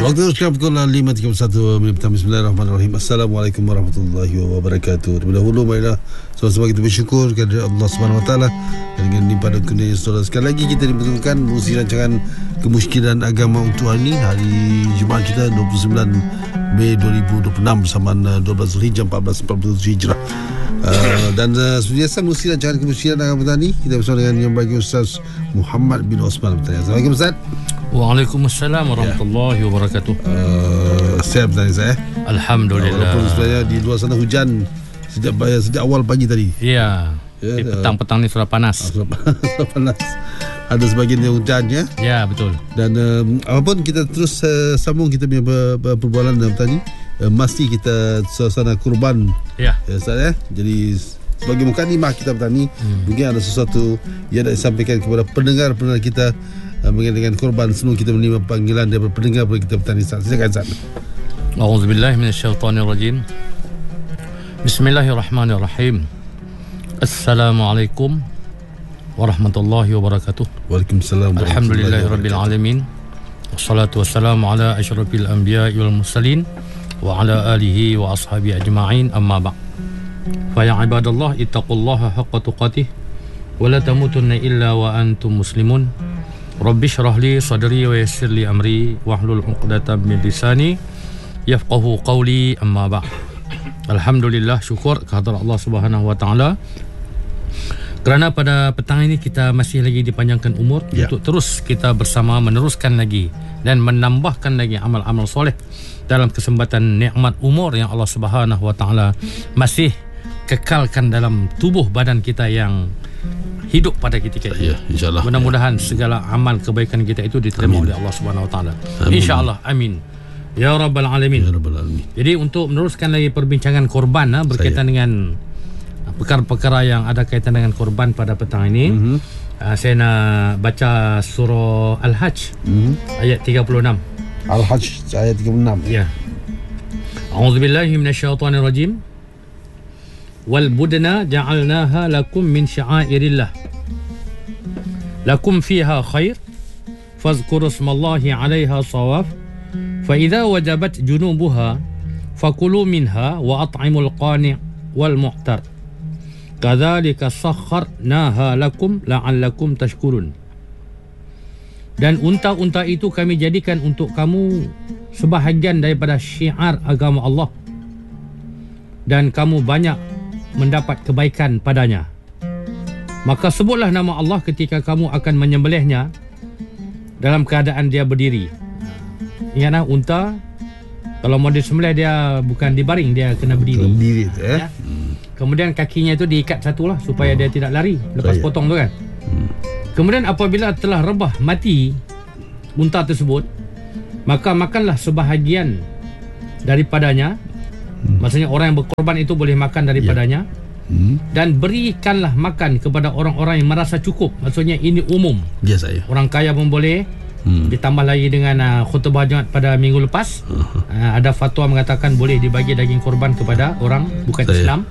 Waktu sekarang pukul 5.31 minit petang. Bismillahirrahmanirrahim. Assalamualaikum warahmatullahi wabarakatuh. Terlebih dahulu marilah sama-sama kita bersyukur kepada Allah Subhanahu Wa Taala dengan limpahan kurnia saudara. Sekali lagi kita dipertemukan mengurusi rancangan kemusykilan agama untuk hari ini, hari Jumaat kita 29 Mei 2026 bersamaan 12 Zulhijjah 1447 Hijrah. Dan seperti biasa mengurusi rancangan kemusykilan agama tadi kita bersama dengan yang bagi Ustaz Muhammad bin Osman. Assalamualaikum Ustaz. Waalaikumsalam warahmatullahi wabarakatuh. Siap tadi saya. Alhamdulillah. Walaupun sebenarnya di luar sana hujan sejak awal pagi tadi. Ya. Di petang-petang ni sudah panas. Sudah panas. Ada sebagian yang hujan ya. Ya, betul. Dan apapun kita terus sambung kita punya perbualan dalam tadi. Mesti kita suasana kurban. Ya. Ustaz ya. Jadi sebagai mukadimah kita bertani, mungkin ada sesuatu yang nak disampaikan kepada pendengar-pendengar kita mengenai dengan korban sebelum kita menerima panggilan daripada pendengar kepada kita bertani. Silakan Ustaz. A'udzubillahi minasyaitonirrajim. Bismillahirrahmanirrahim. Assalamualaikum warahmatullahi wabarakatuh. Waalaikumsalam. Alhamdulillahirabbil alamin. Wassalatu wassalamu ala asyrafil anbiya'i wal mursalin wa ala alihi wa ashabihi ajma'in, amma ba'd. Fa ya ibadallah ittaqullaha haqqa tuqatih wa la tamutunna illa wa antum muslimun. Rabbi syrah li sadri wa yassir li amri wahlul 'uqdatam min lisani yafqahu qawli, amma ba'd. Alhamdulillah, syukur kehadrat Allah Subhanahu wa taala kerana pada petang ini kita masih lagi dipanjangkan umur untuk terus kita bersama meneruskan lagi dan menambahkan lagi amal-amal soleh dalam kesempatan nikmat umur yang Allah Subhanahu wa taala masih kekalkan dalam tubuh badan kita yang hidup pada ketika ini. InsyaAllah. Mudah-mudahan segala amal kebaikan kita itu diterima oleh Allah Subhanahu Wa Taala. InsyaAllah. Amin. Ya Rabbal Alamin. Ya Rabbal Alamin. Jadi untuk meneruskan lagi perbincangan korban berkaitan dengan perkara-perkara yang ada kaitan dengan korban pada petang ini, saya nak baca surah Al-Hajj ayat 36. Al-Hajj ayat 36. Ya. A'udzubillahi minasyaitonirrajim. Wal budna ja'alnaha lakum min sya'airillah lakum fiha khair fadhkuru ismallahi 'alaiha shawaf fa idza wajabat junubuha fakulu minha wa at'imul qani' wal muhtar kadzalika sakharnaha lakum la'allakum tashkurun. Dan unta-unta itu kami jadikan untuk kamu sebahagian daripada syiar agama Allah dan kamu banyak mendapat kebaikan padanya. Maka sebutlah nama Allah ketika kamu akan menyembelihnya dalam keadaan dia berdiri. Ingatlah, unta kalau mau disembelih dia bukan dibaring, dia kena berdiri. Ya? Kemudian kakinya itu diikat satulah supaya dia tidak lari lepas potong tu kan. Kemudian apabila telah rebah mati unta tersebut, maka makanlah sebahagian daripadanya. Maksudnya orang yang berkorban itu boleh makan daripadanya. Dan berikanlah makan kepada orang-orang yang merasa cukup. Maksudnya ini umum. Orang kaya pun boleh. Ditambah lagi dengan khutbah Jumaat pada minggu lepas, ada fatwa mengatakan boleh dibagi daging korban kepada orang bukan Islam.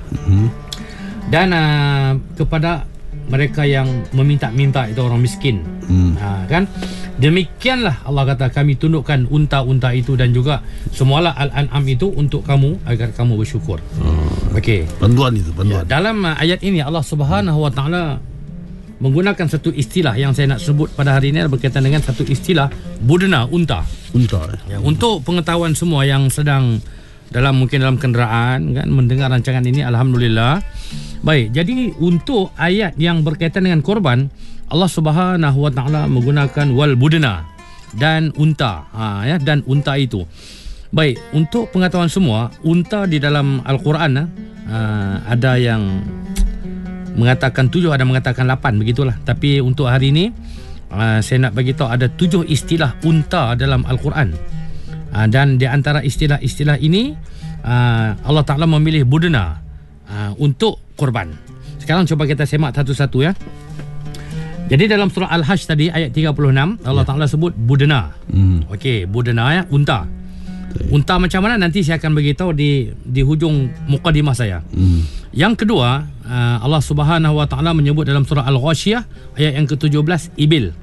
Dan kepada mereka yang meminta-minta, itu orang miskin. Kan? Demikianlah Allah kata kami tundukkan unta-unta itu dan juga semualah Al-An'am itu untuk kamu agar kamu bersyukur. Okey. Panduan itu. Ya, dalam ayat ini Allah Subhanahu Wa Taala menggunakan satu istilah yang saya nak sebut pada hari ini berkaitan dengan satu istilah budna, unta. Ya, untuk pengetahuan semua yang sedang mungkin dalam kenderaan kan mendengar rancangan ini, alhamdulillah. Baik, jadi untuk ayat yang berkaitan dengan korban, Allah Subhanahu Wa Taala menggunakan wal budna dan unta, dan unta itu. Baik, untuk pengetahuan semua, unta di dalam Al-Quran ada yang mengatakan 7, ada mengatakan 8, begitulah. Tapi untuk hari ini saya nak bagi tahu ada 7 istilah unta dalam Al-Quran. Dan di antara istilah-istilah ini Allah Ta'ala memilih budna untuk korban. Sekarang cuba kita semak satu-satu ya. Jadi dalam surah Al-Hajj tadi ayat 36 Allah Ta'ala sebut budna. Okey, budna ya, unta. Unta macam mana nanti saya akan beritahu di hujung mukadimah saya. Yang kedua, Allah Subhanahu Wa Taala menyebut dalam surah Al-Ghashiyah ayat yang ke-17 ibil.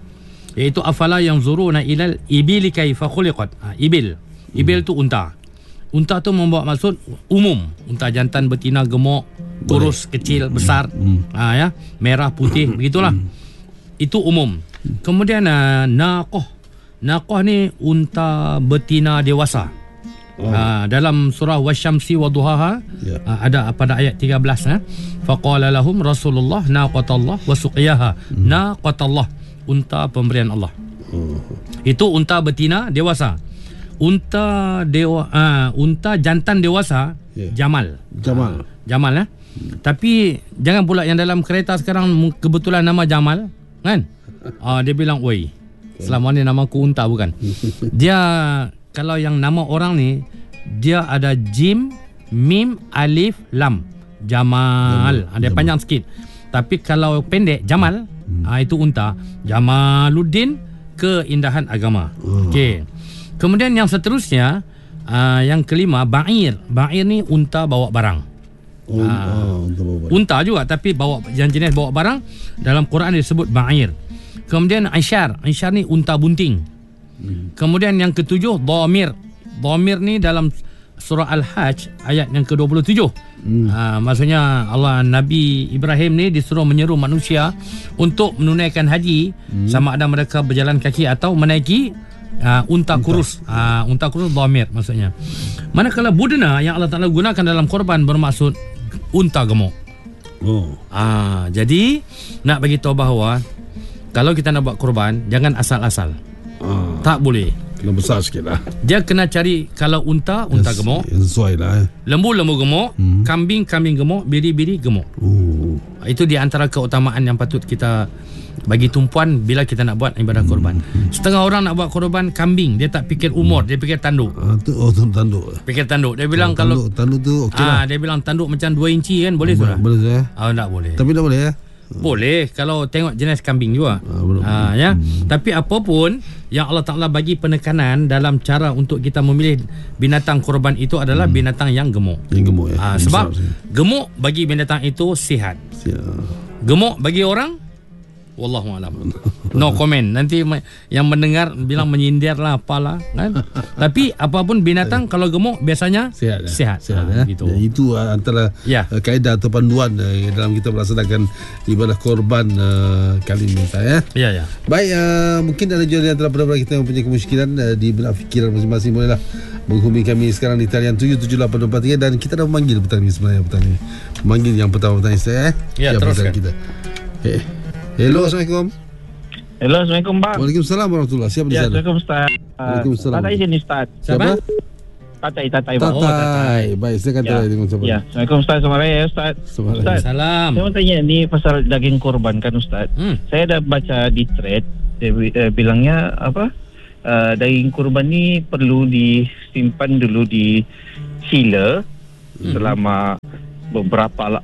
iaitu afala yang zuruna ilal ibili kaifa khuliqat. Ibil tu unta. Unta tu membawa maksud umum. Unta jantan, betina, gemuk, kurus, kecil, besar, ya, merah, putih, begitulah. Itu umum. Kemudian naqah ni unta betina dewasa. Dalam surah Wasyamsi wa duhaha, ada pada ayat 13, faqala lahum Rasulullah naqatallah wa suqiyaha. Naqatallah, unta pemberian Allah. Itu unta betina dewasa. Unta jantan dewasa, Jamal. Jamal. Tapi jangan pula yang dalam kereta sekarang kebetulan nama Jamal, kan? Dia bilang, "Oi, selama ni nama aku unta bukan?" Dia kalau yang nama orang ni, dia ada jim, mim, alif, lam. Jamal. Dia panjang sikit. Tapi kalau pendek, Jamal, itu unta. Jamaluddin, keindahan agama. Okey. Kemudian yang seterusnya, yang kelima, ba'ir. Ba'ir ni unta bawa barang. Unta juga tapi bawa yang jenis bawa barang. Dalam Quran disebut ba'ir. Kemudian Aisyar ni unta bunting. Kemudian yang ketujuh, dhamir. Dhamir ni dalam surah Al-Hajj ayat yang ke-27. Maksudnya Nabi Ibrahim ni disuruh menyeru manusia untuk menunaikan haji, sama ada mereka berjalan kaki atau menaiki unta kurus. Unta kurus dhamir maksudnya. Manakala budna yang Allah Ta'ala gunakan dalam korban bermaksud unta gemuk. Jadi nak bagi tahu bahawa kalau kita nak buat korban, jangan asal-asal. Tak boleh. Kena besar sikit lah. Dia kena cari, kalau unta gemuk, sesuai lah. Lembu gemuk, kambing gemuk, biri gemuk. Itu di antara keutamaan yang patut kita bagi tumpuan bila kita nak buat ibadah korban. Setengah orang nak buat korban kambing, dia tak fikir umur, dia fikir tanduk. Tanduk. Fikir tanduk. Dia bilang kalau tanduk tu okey lah. Dia bilang tanduk macam 2 inci kan, boleh sudah? Boleh tak boleh. Tapi tak boleh Boleh kalau tengok jenis kambing juga. Ya. Tapi apapun yang Allah Ta'ala bagi penekanan dalam cara untuk kita memilih binatang korban itu adalah binatang yang gemuk. Yang gemuk sebab gemuk bagi binatang itu sihat. Gemuk bagi orang, wallahualam. No comment. Nanti yang mendengar bilang menyindir lah apalah kan. Tapi apapun binatang kalau gemuk biasanya sihat. Gitu. Itu antara kaedah atau panduan dalam kita melaksanakan ibadah korban kali ini ya. Baik, mungkin ada juga di antara pendengar kita yang punya kemusykilan di benak fikiran masing-masing, bolehlah menghubungi kami sekarang di talian 7784 dan kita dah memanggil petang ini sebenarnya. Memanggil yang pertama petang ini teruskan kita. Hello, Assalamualaikum. Hello, Assalamualaikum bang. Waalaikumsalam warahmatullahi. Siapa di sana? Assalamualaikum Ustaz. Waalaikumsalam. Tatai sini Ustaz. Siapa? Tatai bang. Tatai. Baik, silakan Tatai dengan siapa? Ya, Assalamualaikum Ustaz. Selamat raya Ustaz. Ustaz. Salam. Saya mau tanya ni pasal daging korban kan Ustaz. Saya dah baca di thread, dia bilangnya apa? Daging korban ni perlu disimpan dulu di chiller selama beberapa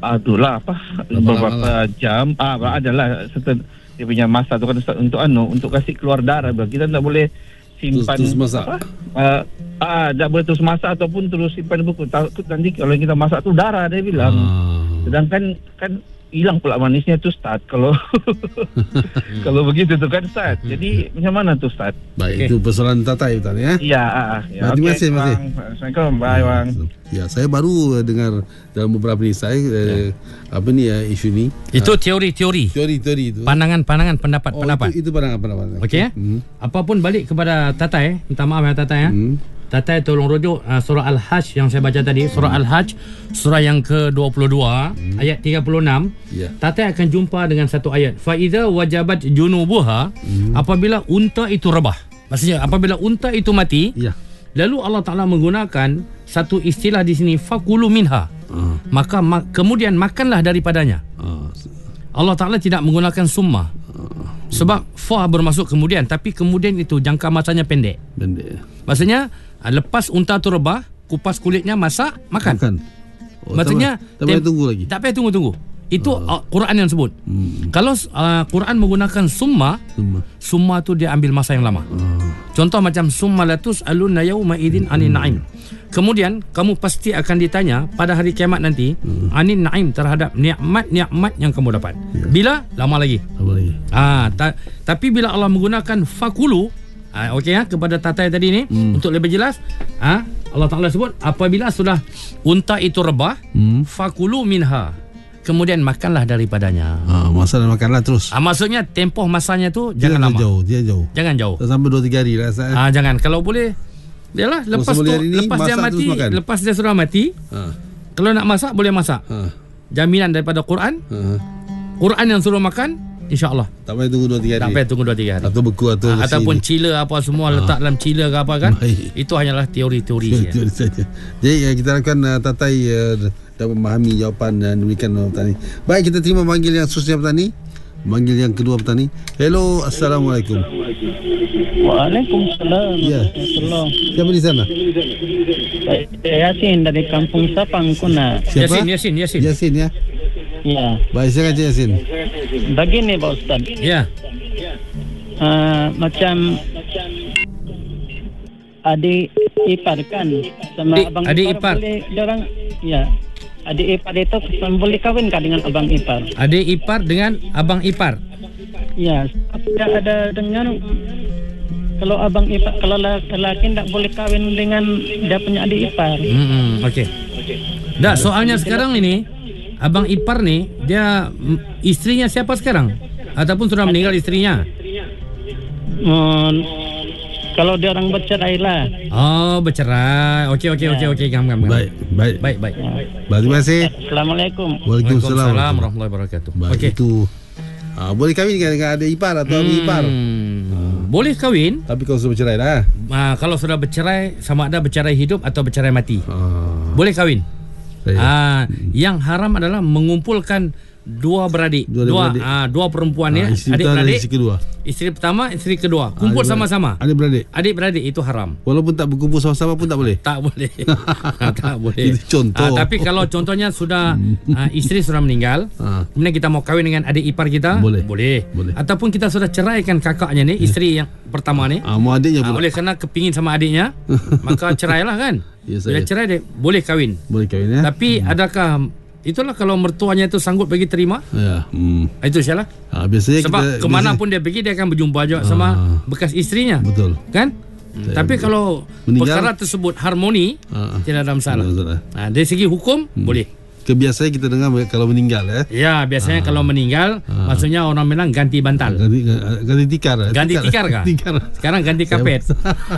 jam. Adalah certain dia punya masa tu kan Ustaz, untuk kasih keluar darah. Kita tak boleh simpan terus masak. Tak boleh terus masak ataupun terus simpan buku. Takut nanti kalau kita masak tu darah, dia bilang. Sedangkan kan hilang pula manisnya tu Ustaz kalau kalau begitu tu kan Ustaz. Jadi macam mana tu Ustaz? Baik, itu persoalan Tatai tadi ya. Terima kasih. Assalamualaikum. Bye bang. Ya, saya baru dengar dalam beberapa ni isu ni. Itu teori itu. Pandangan pendapat. Itu pandangan. Okey. Apapun balik kepada Tatai, minta maaf ya Tatai Tatai tolong rujuk surah Al-Hajj yang saya baca tadi. Surah Al-Hajj, surah yang ke-22 ayat 36. Tatai akan jumpa dengan satu ayat. Fa idza wajabat junubuha, apabila unta itu rebah. Maksudnya apabila unta itu mati, lalu Allah Ta'ala menggunakan satu istilah di sini, fakulu minha. Maka kemudian makanlah daripadanya. Allah Ta'ala tidak menggunakan summa. Sebab fa bermaksud kemudian, tapi kemudian itu jangka masanya pendek. Maksudnya lepas unta tu rebah, kupas kulitnya, masak, makan. Maksudnya tak payah tunggu lagi. Tak payah tunggu. Itu Quran yang sebut. Kalau Quran menggunakan summa tu dia ambil masa yang lama. Contoh macam summa latus alunna yauma idzin anin na'im. Kemudian kamu pasti akan ditanya pada hari kiamat nanti anin na'im, terhadap nikmat-nikmat yang kamu dapat. Bila? Lama lagi. Tapi bila Allah menggunakan fakulu, okey kepada tatai tadi ni, untuk lebih jelas, Allah Ta'ala sebut apabila sudah unta itu rebah, fakulu minha, kemudian makanlah daripadanya. Masalah makanlah terus. Maksudnya tempoh masanya tu jangan lama. Dia jauh. Jangan jauh. Sampai 2-3 hari lah. Jangan. Kalau boleh, yalah, lepas dia mati, lepas dia sudah mati, kalau nak masak boleh masak. Jaminan daripada Quran. Quran yang suruh makan, insya-Allah. Tak payah tunggu 2-3 hari. Atau beku ataupun cila apa semua letak dalam cila ke apa kan. Itu hanyalah teori-teori saja. Jadi kita akan tatai dapat memahami jawapan dan diberikan petani. Baik, kita terima panggil yang seterusnya petani. Panggil yang kedua petani. Hello, Assalamualaikum. Waalaikumsalam. Ya. Siapa di sana? Yasin dari Kampung Sapang, Kuna. Siapa? Yasin ya. Ya. Baik, silakan Cik Yasin. Begini Pak Ustaz. Ya. Macam adik ipar kan sama abang ipar. Boleh orang, ya. Adik ipar itu boleh kawin kan dengan abang ipar? Adik ipar dengan abang ipar? Ya, tidak ada dengar kalau abang ipar, kalau lelaki tidak boleh kawin dengan dia punya adik ipar. Okey. Tak, soalnya sekarang ini abang ipar ni dia istrinya siapa sekarang? Ataupun sudah meninggal istrinya? Kalau dia orang bercerai lah. Bercerai. Okey. Gam. Baik. Terima kasih. Assalamualaikum. Waalaikumsalam warahmatullahi wabarakatuh. Okey. Itu boleh kahwin dengan adik ipar atau abang ipar? Boleh kahwin. Tapi kalau sudah bercerai lah. Kalau sudah bercerai, sama ada bercerai hidup atau bercerai mati. Boleh kahwin. Yang haram adalah mengumpulkan dua beradik, dua perempuan ya, adik-beradik, isteri pertama, isteri kedua, kumpul sama-sama, adik-beradik itu haram. Walaupun tak berkumpul sama-sama pun tak boleh. Tak boleh. Itu contoh. Tapi kalau contohnya sudah isteri sudah meninggal, kemudian kita mau kahwin dengan adik ipar kita, boleh. Ataupun kita sudah ceraikan kakaknya ni, isteri yang pertama ni, mau adiknya pula. Oleh kerana kepingin sama adiknya, maka cerailah kan. Bila cerai dia boleh kahwin. Ya. Tapi adakah itulah kalau mertuanya itu sanggup bagi terima. Ya. Itu salah. Biasanya sebab kemana pun dia pergi, dia akan berjumpa juga sama bekas istrinya. Betul. Kan? Tapi kalau perkara tersebut harmoni, tidak ada masalah. Dari segi hukum boleh. Kebiasaan kita dengar kalau meninggal ya. Biasanya kalau meninggal, maksudnya orang bilang ganti bantal. Ganti tikar. Ganti tikar kah? Sekarang ganti kapet.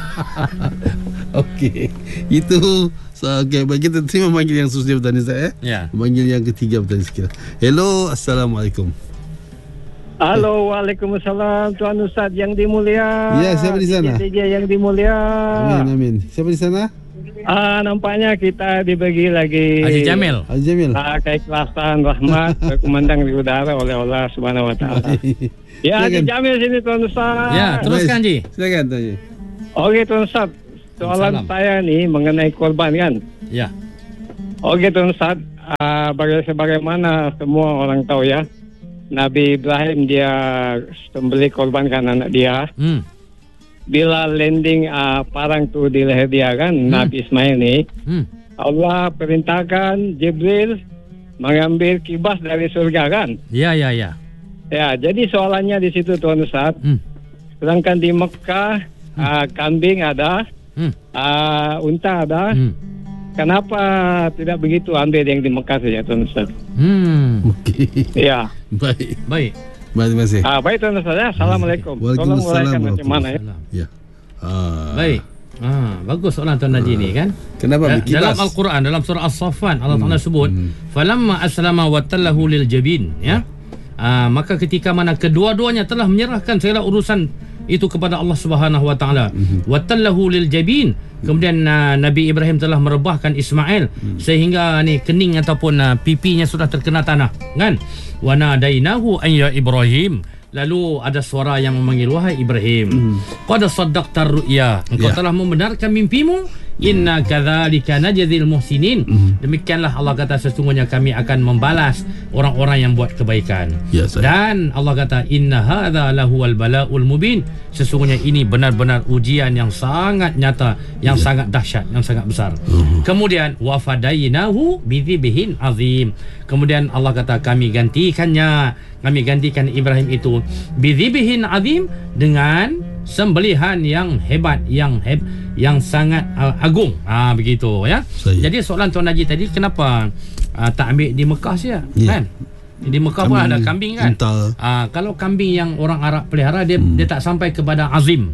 Okey. Itu baik, kita terima panggil yang seterusnya petani saya. Ya. Panggil yang ketiga petani sekitar. Hello, Assalamualaikum. Halo, Waalaikumsalam Tuan Ustaz yang dimulia. Ya, siapa di sana? DJ yang dimulia. Amin. Siapa di sana? Nampaknya kita dibagi lagi Haji Jamil. Keikhlasan rahmat berkumandang di udara oleh Allah Subhanahu wa taala. Ya, Haji Jamil sini Tuan Ustaz. Ya, teruskan Haji. Silakan Haji. Okey Tuan Ustaz. Soalan saya ni mengenai korban kan? Ya. Okey Tuan Ustaz, bagaimana semua orang tahu ya, Nabi Ibrahim dia sembelih korbankan anak dia. Bila landing parang tu di leher dia kan, Nabi Ismail ni, Allah perintahkan Jibril mengambil kibas dari surga kan? Ya. Ya, jadi soalannya di situ Tuan Ustaz. Sedangkan di Mekah kambing ada, unta ada. Kenapa tidak begitu ambil yang di Mekah saja Tuan Ustaz? Okey. Ya. Baik. Terima kasih. Baik Tuan Ustaz ya. Assalamualaikum. Waalaikumsalam. Mana ya? Baik. Bagus soalan Tuan Haji ni kan. Kenapa dalam Al-Quran, dalam surah As-Saffat, Allah Taala sebut falamma aslama wa tallahu lil jabin ya. Maka ketika mana kedua-duanya telah menyerahkan segala urusan itu kepada Allah Subhanahu wa taala, wa tallahu lil jabin, kemudian Nabi Ibrahim telah merebahkan Ismail sehingga ni kening ataupun pipinya sudah terkena tanah kan. Wa nadainahu an ya Ibrahim, Lalu ada suara yang memanggil, wahai Ibrahim, qad saddaqta ar-ru'ya, engkau telah membenarkan mimpimu. Inna kadzalika najzil muhsinin. Demikianlah Allah kata, sesungguhnya kami akan membalas orang-orang yang buat kebaikan. Dan Allah kata, inna hadza lahuwal bala'ul mubin, sesungguhnya ini benar-benar ujian yang sangat nyata, yang sangat dahsyat, yang sangat besar. Kemudian wa fadainahu bidzibhin azim. Kemudian Allah kata, kami gantikan Ibrahim itu bidzibhin azim, dengan sembelihan yang hebat, yang sangat agung. Begitu ya. Jadi soalan Tuan Haji tadi, kenapa tak ambil di Mekah saja? Kan? Di Mekah pun ada kambing kan? Kalau kambing yang orang Arab pelihara, dia tak sampai kepada azim.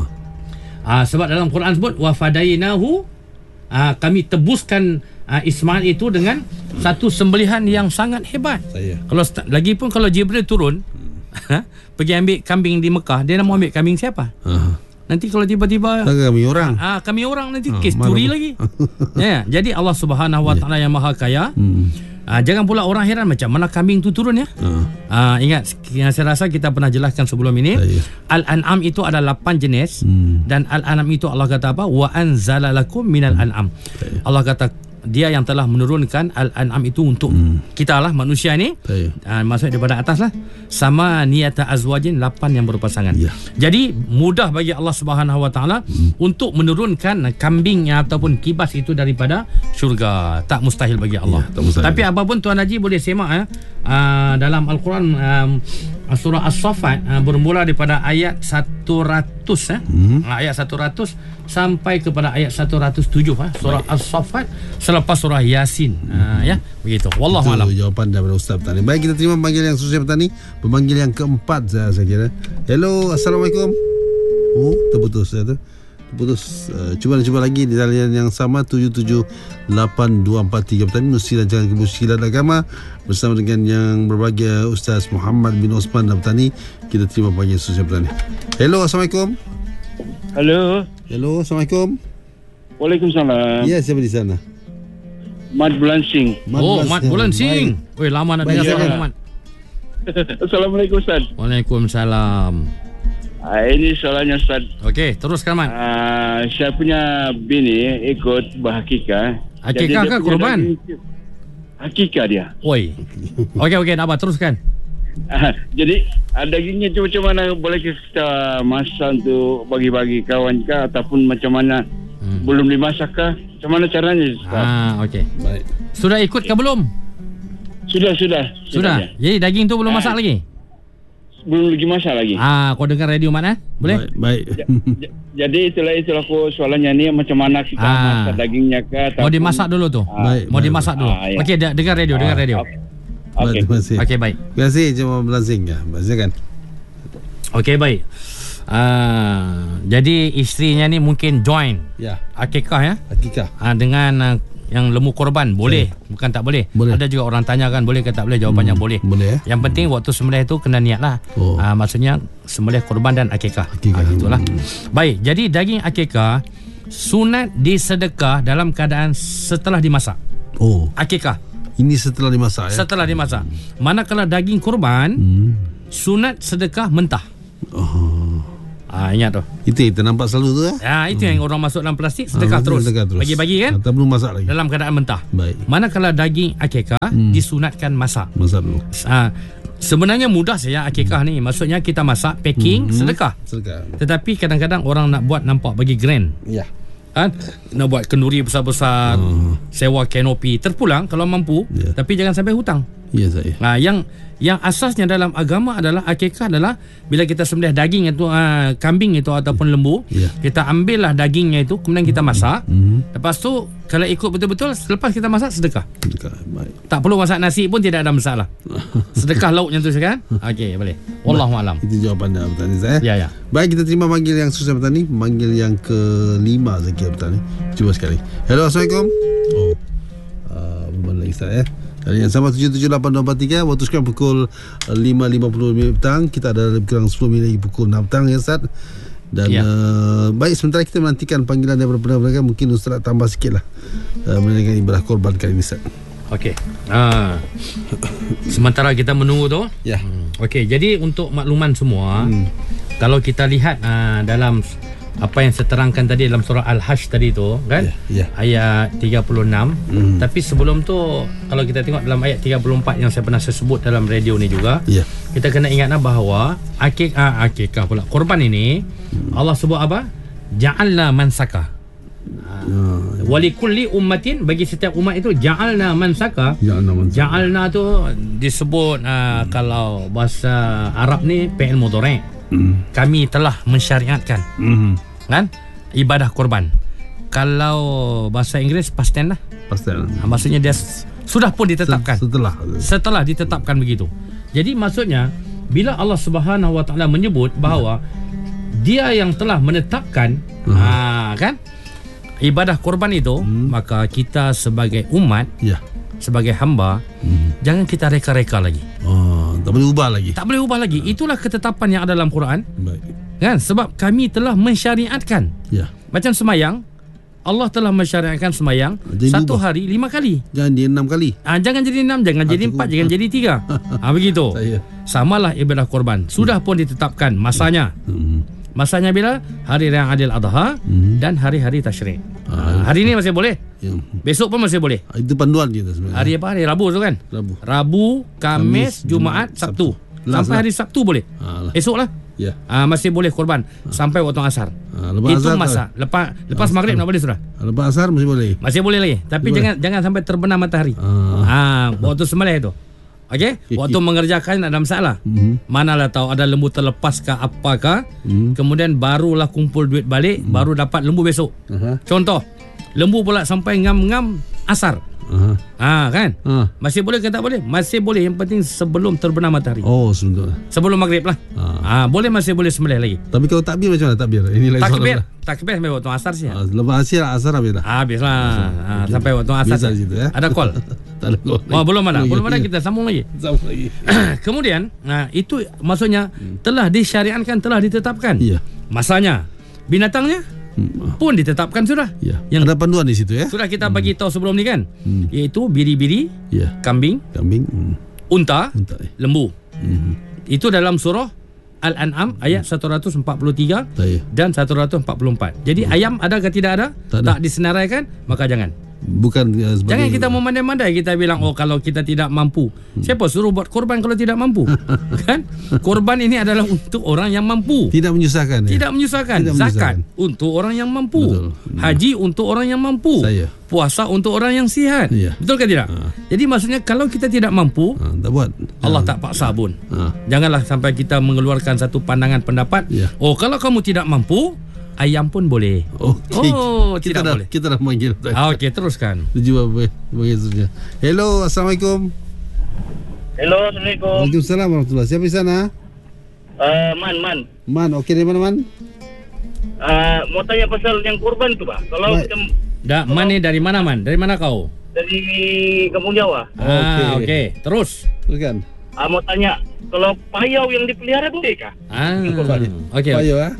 Sebab dalam Quran sebut wa fadainahu, kami tebuskan Ismail itu dengan satu sembelihan yang sangat hebat. Lagipun kalau Jibril turun pergi ambil kambing di Mekah, dia nak mau ambil kambing siapa? Nanti kalau tiba-tiba kami orang nanti kes curi lagi. Jadi Allah Subhanahu Wa Taala yang Maha Kaya. Jangan pula orang heran macam mana kambing tu turun ya. Ingat, saya rasa kita pernah jelaskan sebelum ini. Al-An'am itu ada 8 jenis. Dan Al-An'am itu Allah kata apa? Wa anzala lakum minal an'am. Allah kata dia yang telah menurunkan Al-An'am itu untuk kita lah, manusia ni. Maksudnya daripada atas lah. Sama niyata azwajin, 8 yang berpasangan. Jadi mudah bagi Allah Subhanahu Wa Taala untuk menurunkan kambing ataupun kibas itu daripada syurga. Tak mustahil bagi Allah. Tapi apapun Tuan Haji boleh semak dalam Al-Quran, surah As-Saffat, bermula daripada ayat 100 ayat 100 sampai kepada ayat 107 surah As-Saffat, selepas surah Yasin. Ya, begitu. Wallahu a'lam. Jawapan daripada Ustaz Petani. Baik, kita terima panggilan yang sosial Petani. Pemanggil yang keempat saya kira. Hello, Assalamualaikum. Terputus saya tu. Terputus. Cuba lagi di talian yang sama, 778243 Petani, mesti rancangan kemusykilan agama bersama dengan yang berbahagia Ustaz Muhammad bin Osman dan Petani. Kita terima panggilan sosial Petani. Hello, Assalamualaikum. Hello, Assalamualaikum. Waalaikumsalam. Ya, siapa di sana? Mat Bulansing. Mat Bulansing. Weh, lama nak dengar suara Mat. Assalamualaikum Ustaz. Waalaikumsalam. Ini soalannya Ustaz. Okey, teruskan Mat. Saya punya bini ikut berhakikah. Hakikah ke korban? Hakikah dia. Oi. Okey, nak apa? Teruskan. Jadi dagingnya macam mana, boleh kita masak untuk bagi-bagi kawan kah, ataupun macam mana belum dimasak kah? Macam mana caranya Ustaz? Okey. Baik. Sudah ikut ke belum? Sudah. Jadi daging tu belum masak lagi? Belum lagi masak lagi. Kau dengar radio mana? Boleh? Baik. Jadi itulah aku soalannya ni, macam mana kita masak dagingnya kah? Mau dimasak dulu tu. Mau dimasak dulu. Ya. Okey, dengar radio. Okey. Terima kasih. Okey, baik. Terima kasih Cuma Belansing ya. Silakan. Okey, baik. Jadi isterinya ni mungkin join. Ya. Akikah ya. Akikah. Dengan yang lembu korban boleh, bukan tak boleh. Ada juga orang tanya kan, boleh ke tak boleh? Jawapannya boleh. Boleh. Yang penting waktu sembelih itu kena niat lah. Maksudnya sembelih korban dan akikah. Itulah. Baik, jadi daging akikah sunat disedekah dalam keadaan setelah dimasak. Akikah ini setelah dimasak ya. Setelah dimasak. Manakala daging korban sunat sedekah mentah. Ingat tu. Itu kita nampak selalu tu itu yang orang masuk dalam plastik, sedekah terus. Bagi-bagi kan? Atau belum masak lagi. Dalam keadaan mentah. Baik. Manakala daging akikah disunatkan masak. Masak dulu. Sebenarnya mudah saja akikah ni. Maksudnya kita masak, packing, sedekah. Tetapi kadang-kadang orang nak buat nampak bagi grand. Ya. Nak buat kenduri besar-besar, sewa kanopi, terpulang kalau mampu, tapi jangan sampai hutang. Ya saya. Yang asasnya dalam agama adalah akikah adalah bila kita sembelih daging itu, kambing itu ataupun lembu, kita ambillah dagingnya itu, kemudian kita masak. Lepas tu kalau ikut betul-betul, selepas kita masak sedekah. Baik. Tak perlu masak nasi pun tidak ada masalah. Sedekah lauknya tu kan? Okey, boleh. Wallahu alam. Itu jawapan dari Petani saya. Ya. Baik, kita terima panggil yang susah Petani, panggil yang ke-5 saya kira Petani. Cuba sekali. Hello, Assalamualaikum. Belum lagi Ustaz ya. Kali yang sama 778243, waktu sekarang pukul 5.50 petang. Kita ada lebih kurang 10 minit lagi pukul 6 petang ya Ustaz. Dan baik, sementara kita menantikan panggilan daripada pendengar, mungkin Ustaz tambah sikit lah mengenai ibadah korban kali ini Ustaz. Okey. Sementara kita menunggu tu. Ya. Okey, jadi untuk makluman semua, kalau kita lihat dalam apa yang saya terangkan tadi dalam surah Al-Hajj tadi tu kan, ayat 36. Tapi sebelum tu kalau kita tengok dalam ayat 34 yang saya pernah sebut dalam radio ni juga, kita kena ingatlah bahawa akikah pula korban ini Allah sebut apa? Ja'alna mansaka. Walikulli ummatin, bagi setiap umat itu ja'alna mansaka. Ja'alna tu disebut kalau bahasa Arab ni fi'il mudhari'. Kami telah mensyariatkan kan ibadah korban. Kalau bahasa Inggeris past tense lah. Maksudnya dia sudah pun ditetapkan. Setelah ditetapkan begitu. Jadi maksudnya bila Allah Subhanahu Wa Taala menyebut bahawa dia yang telah menetapkan kan ibadah korban itu, maka kita sebagai umat, sebagai hamba, jangan kita reka-reka lagi. Tak boleh ubah lagi. Tak boleh ubah lagi. Itulah ketetapan yang ada dalam Quran. Kan? Sebab kami telah mensyariatkan. Macam semayang, Allah telah mensyariatkan semayang satu hari 5 kali. Jangan jadi 6 kali. Jangan jadi 6, jangan jadi 4, jangan jadi 3. Begitu. Samalah ibadah korban. Sudah pun ditetapkan masanya. Masanya bila? Hari Raya Aidil Adha dan hari-hari tasyrik. Hari ini masih boleh. Besok pun masih boleh. Itu panduan kita sebenarnya. Hari apa? Hari Rabu tu kan? Rabu, Kamis, Jumaat, Sabtu. Sampai hari Sabtu boleh. Esok lah. Masih boleh korban sampai waktu asar. Itu masa. Lepas maghrib nak boleh sudah. Lepas asar masih boleh. Masih boleh lagi. Tapi jangan sampai terbenam matahari. Waktu sembelih tu. Okey, waktu mengerjakan ada masalah. Manalah tahu ada lembu terlepas ke apakah. Kemudian barulah kumpul duit balik, baru dapat lembu besok. Contoh, lembu pula sampai ngam-ngam asar. Kan? Masih boleh ke tak boleh? Masih boleh, yang penting sebelum terbenam matahari. Sebelum maghrib lah. Boleh, masih boleh sembelih lagi. Tapi kalau takbir macam mana takbir? Ini lagi takbir sampai waktu asar sih. Lepas asar habis dah. Habis lah. Sampai waktu asar. Situ, ya? Ada call. Tak ada call. Belum ada, kita sambung lagi. Kemudian itu maksudnya telah disyariatkan, telah ditetapkan. Masanya, binatangnya pun ditetapkan sudah. Yang ada panduan di situ ya. Sudah kita bagi tahu sebelum ni kan. Iaitu biri-biri, kambing, unta, lembu. Itu dalam surah Al-An'am ayat 143 dan 144. Jadi ayam ada ke tidak ada? Tak disenaraikan, maka jangan. Bukan jangan kita memandai-mandai, kita bilang kalau kita tidak mampu. Siapa suruh buat korban kalau tidak mampu? Kan? Korban ini adalah untuk orang yang mampu. Tidak menyusahkan. Tidak menyusahkan. Zakat untuk orang yang mampu. Haji untuk orang yang mampu. Puasa untuk orang yang sihat. Betul ke tidak? Jadi maksudnya kalau kita tidak mampu, tak buat. Allah tak paksa pun. Janganlah sampai kita mengeluarkan satu pandangan pendapat. Kalau kamu tidak mampu, ayam pun boleh. Tidak boleh. Kita dah manggil. Okey, teruskan. Jawab. Hello, Assalamualaikum. Hello, Assalamualaikum. Waalaikumsalam warahmatullahi. Siapa di sana? Man, okey, dari mana Man? Mau tanya pasal yang kurban tu, Pak. Kalau kita Man ni dari mana Man? Dari mana kau? Dari Kampung Jawa. Okey. Teruskan. Mau tanya, kalau payau yang dipelihara boleh kah? Okey. Payau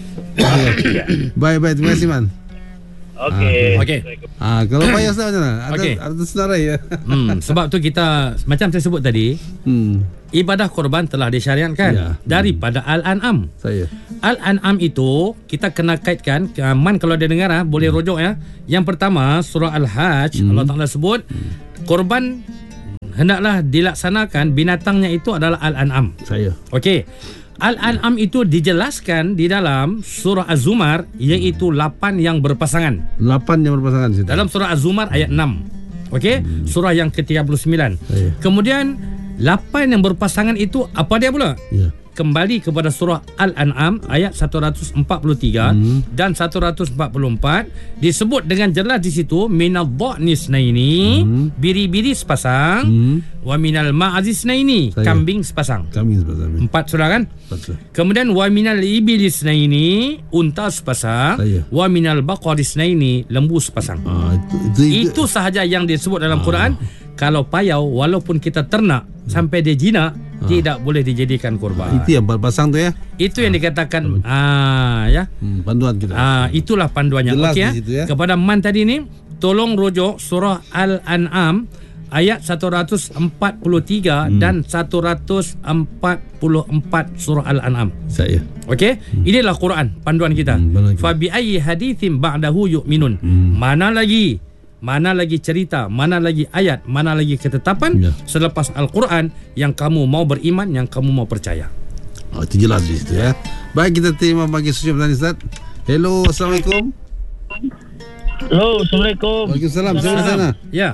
Baik, terima kasih Man. Okey. Kalau payah macam mana? Ada senarai ya. Sebab tu kita macam saya sebut tadi, ibadah korban telah disyariatkan daripada Al-An'am. Al-An'am itu kita kena kaitkan. Man kalau dia dengar boleh rujuk ya. Yang pertama surah Al-Hajj, Allah Taala sebut korban hendaklah dilaksanakan, binatangnya itu adalah Al-An'am. Okey. Al-An'am itu dijelaskan di dalam surah Az-Zumar, iaitu 8 yang berpasangan. 8 yang berpasangan situ. Dalam surah Az-Zumar ayat 6. Okey, surah yang ke-39. Kemudian 8 yang berpasangan itu apa dia pula? Kembali kepada surah Al-An'am ayat 143 dan 144, disebut dengan jelas di situ minadh-dha'ni isnaini, biri-biri sepasang, wa minal ma'azi isnaini, kambing sepasang. 4 sudah kan? Kemudian wa minal ibili isnaini, unta sepasang, wa minal baqari isnaini, lembu sepasang. Itu sahaja yang disebut dalam Quran. Kalau payau walaupun kita ternak sampai dia jinak, tidak boleh dijadikan korban. Itu yang pasang tu ya. Itu yang dikatakan panduan kita. Itulah panduannya. Okey ya. Kepada Man tadi ni, tolong rujuk surah Al-An'am ayat 143 dan 144 surah Al-An'am. Saya. Okey, inilah Quran panduan kita. Fa bi ayyi haditsin ba'dahu yu'minun. Mana lagi cerita, mana lagi ayat, mana lagi ketetapan selepas Al-Quran yang kamu mau beriman, yang kamu mau percaya. Itu jelas di situ ya. Baik, kita terima bagi sesi petani Ustaz. Hello, Assalamualaikum. Hello, Assalamualaikum. Waalaikumsalam. Siapa di sana? Ya.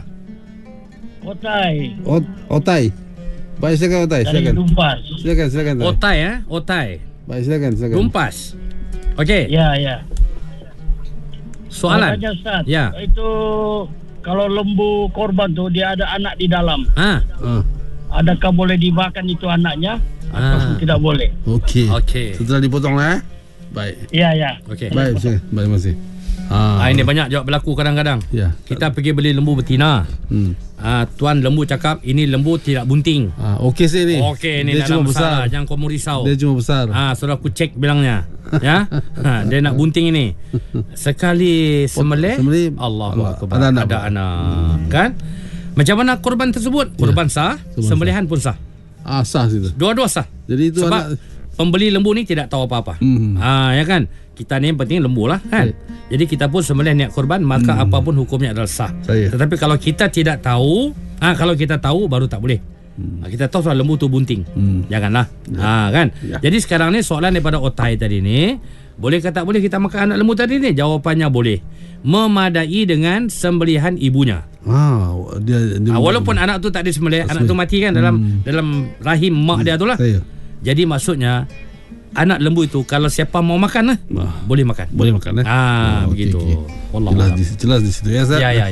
Otai. Baik, silakan Otai. Dari Dumpas. Silakan. Otai. Baik, silakan. Dumpas. Okey. Ya. Soalan. Ustaz. Ya. Itu kalau lembu korban tu dia ada anak di dalam. Adakah boleh dimakan itu anaknya ataupun tidak boleh? Okey. Setelah dipotong lah. Baik. Ya. Okey. Baik, terima kasih. Ini banyak jawab berlaku kadang-kadang. Ya. Kita pergi beli lembu betina. Tuan lembu cakap ini lembu tidak bunting. Okey saya ni. Okey, ni dia dalam cuma besar. Jangan kau risau. Dia cuma besar. Sudah aku cek bilangnya. Ya. Dia nak bunting ini. Sekali sembelih Allahu Akbar. Ada anak. Kan? Macam mana korban tersebut? Korban sah, sembelihan pun sah. Sah situ. Dua-dua sah. Jadi itu sebab pembeli lembu ni tidak tahu apa-apa. Ya kan? Kita ni yang penting lembu lah kan. Jadi kita pun sembelih niat korban, maka apapun hukumnya adalah sah. Tetapi kalau kita tidak tahu, kalau kita tahu baru tak boleh. Kita tahu soal lembu tu bunting. Janganlah. Kan? Jadi sekarang ni soalan daripada Otai tadi ni, boleh ke tak boleh kita makan anak lembu tadi ni? Jawapannya boleh. Memadai dengan sembelihan ibunya. Dia walaupun anak tu tak disembelih, anak tu mati kan dalam rahim mak dia tu lah. Jadi maksudnya anak lembu itu kalau siapa mau makan boleh makan. Begitu. Wallah. Jelas di situ ya, Ustaz. Ya.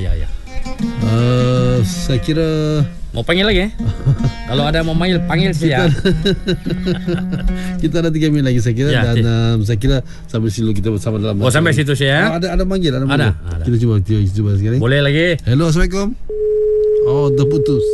Saya kira mau panggil lagi kalau ada mau panggil saya. Kita ada 3 minit lagi saya kira dan saya kira sampai situ kita bersama dalam. Sampai situ saya. Ada manggil. Ada. Kita cuba sekali. Boleh lagi. Hello, Assalamualaikum. Terputus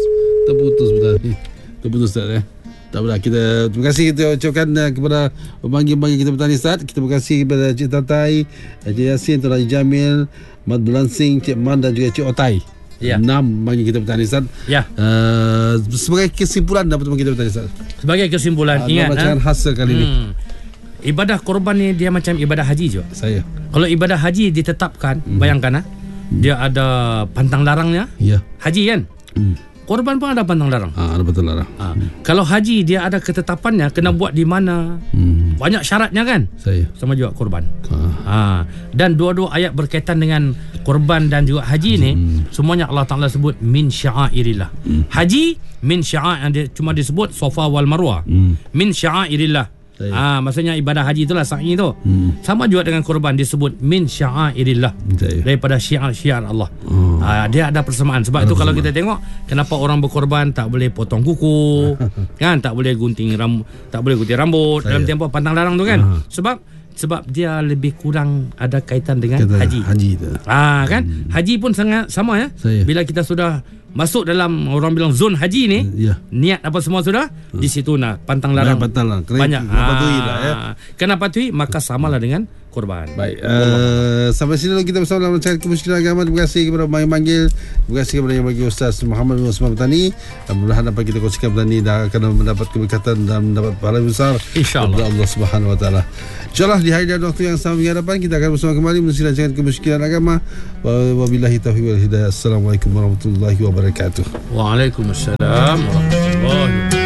Ustaz ya. Tak apa, kita terima kasih kita ucapkan kepada pemanggi-pemanggi kita petani Ustaz. Kita terima kasih kepada Cik Tatai, Cik Yasin, Tuan Haji Jamil, Mat Belansing, Cik Man dan juga Cik Otai. 6 bagi kita petani Ustaz. Sebagai kesimpulan dapat kita petani Ustaz. Sebagai kesimpulan ingat macam hasil kali ini. Ibadah korban ni dia macam ibadah haji juga. Kalau ibadah haji ditetapkan, bayangkan dia ada pantang larangnya. Haji kan? Korban pun ada pantang larang. Ada pantang larang. Kalau haji dia ada ketetapannya, kena buat di mana. Banyak syaratnya kan? Sama juga korban. Dan dua-dua ayat berkaitan dengan korban dan juga haji ni, semuanya Allah Ta'ala sebut min sya'airillah. Haji min sya'air, cuma disebut Safa wal Marwah. Min sya'airillah. Maksudnya ibadah haji itulah sa'i tu. Sama juga dengan korban disebut min sya'airillah, daripada syiar Allah. Dia ada persamaan. Sebab itu kalau kita tengok kenapa orang berkorban tak boleh potong kuku kan, tak boleh gunting rambut dalam tempoh pantang larang tu kan. Sebab dia lebih kurang ada kaitan dengan haji tu. Kan haji pun sangat sama ya. Bila kita sudah masuk dalam orang bilang zon haji ni, niat apa semua sudah di situ pantang larang banyak. Kena patuhi maka samalah dengan korban. Baik, sampai sini kita bersama dalam Cari Kemusykilan Agama. Terima kasih kepada yang manggil, terima kasih kepada yang bagi Ustaz Muhammad bin Osman Petani. Mudah-mudahan dapat kita kongsikan petani dan akan mendapat keberkatan dan mendapat pahala besar insya-Allah Allah Subhanahu wa taala. InsyaAllah di hari dan waktu yang sama minggu hadapan kita akan bersama kembali menyelesaikan Cari Kemusykilan Agama. Wabillahi taufiq wal hidayah. Assalamualaikum warahmatullahi wabarakatuh. Waalaikumsalam warahmatullahi wabarakatuh.